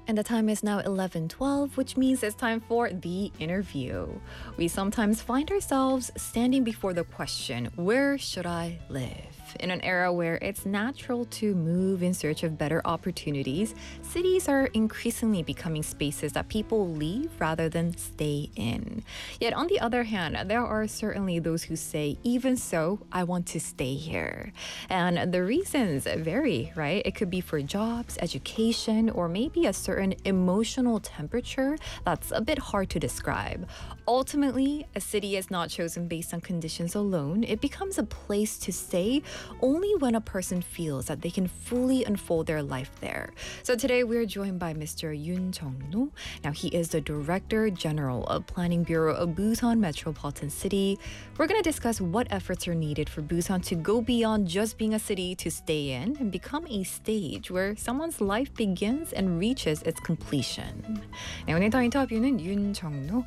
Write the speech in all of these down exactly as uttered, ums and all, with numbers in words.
And the time is now eleven twelve, which means it's time for the interview. We sometimes find ourselves standing before the question, where should I live? In an era where it's natural to move in search of better opportunities, cities are increasingly becoming spaces that people leave rather than stay in. Yet on the other hand, there are certainly those who say, even so, I want to stay here. And the reasons vary, right? It could be for jobs, education, or maybe a certain emotional temperature that's a bit hard to describe. Ultimately, a city is not chosen based on conditions alone. It becomes a place to stay only when a person feels that they can fully unfold their life there. So today we're joined by Mister Yoon Jung-no. Now he is the Director General of Planning Bureau of Busan Metropolitan City. We're going to discuss what efforts are needed for Busan to go beyond just being a city to stay in and become a stage where someone's life begins and reaches its completion. 네, 오늘 더 인터뷰는 윤정노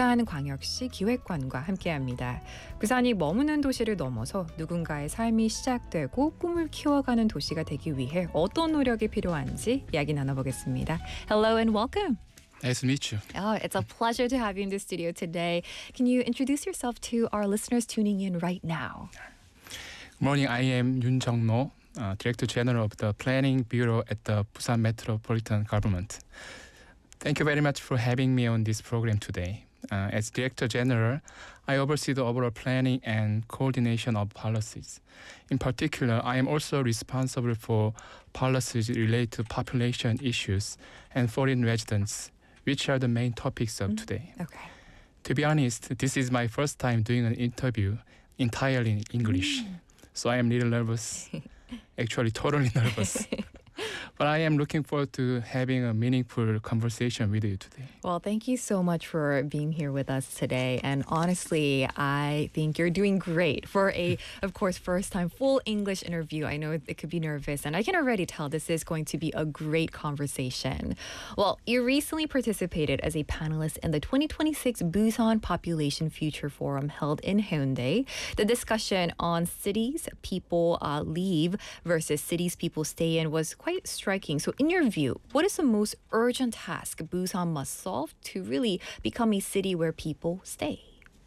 부산광역시 기획관과 함께합니다. 부산이 머무는 도시를 넘어서 누군가의 삶이 시작되고 꿈을 키워가는 도시가 되기 위해 어떤 노력이 필요한지 이야기 나눠보겠습니다. Hello and welcome. Nice to meet you. Oh, it's a pleasure to have you in the studio today. Can you introduce yourself to our listeners tuning in right now? Good morning. I am Yoon Jung-no, uh, Director General of the Planning Bureau at the Busan Metropolitan Government. Thank you very much for having me on this program today. Uh, as Director General, I oversee the overall planning and coordination of policies. In particular, I am also responsible for policies related to population issues and foreign residents, which are the main topics of mm-hmm. today. Okay. To be honest, this is my first time doing an interview entirely in English, mm. so I am a little nervous, actually totally nervous. But I am looking forward to having a meaningful conversation with you today. Well, thank you so much for being here with us today. And honestly, I think you're doing great for a, of course, first time full English interview. I know it could be nervous, and I can already tell this is going to be a great conversation. Well, you recently participated as a panelist in the twenty twenty-six Busan Population Future Forum held in Haeundae. The discussion on cities people uh, leave versus cities people stay in was quite striking. So in your view, what is the most urgent task Busan must solve to really become a city where people stay?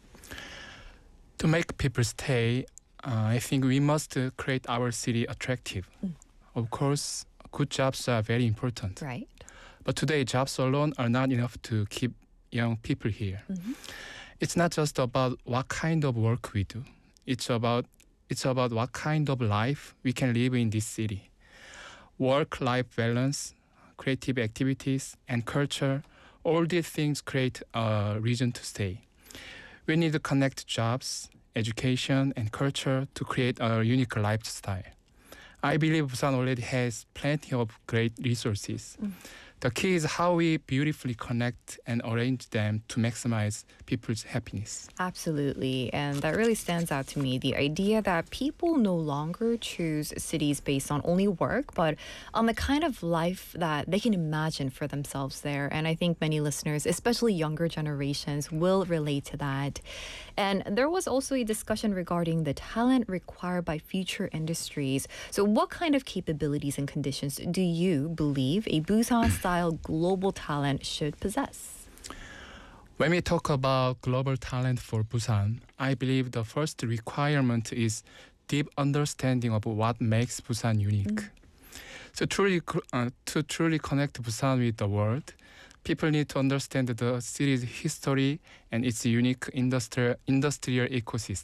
To make people stay, uh, I think we must uh, create our city attractive. Mm. Of course, good jobs are very important. Right. But today, jobs alone are not enough to keep young people here. Mm-hmm. It's not just about what kind of work we do. It's about it's about what kind of life we can live in this city. Work-life balance, creative activities, and culture, all these things create a reason to stay. We need to connect jobs, education, and culture to create a unique lifestyle. I believe Busan already has plenty of great resources. Mm. The key is how we beautifully connect and arrange them to maximize people's happiness. Absolutely. And that really stands out to me. The idea that people no longer choose cities based on only work, but on the kind of life that they can imagine for themselves there. And I think many listeners, especially younger generations, will relate to that. And there was also a discussion regarding the talent required by future industries. So what kind of capabilities and conditions do you believe a Busan-style global talent should possess? When we talk about global talent for Busan, I believe the first requirement is deep understanding of what makes Busan unique. Mm. So truly, uh, to truly connect Busan with the world, people need to understand the city's history and its unique industrial, industrial ecosystem.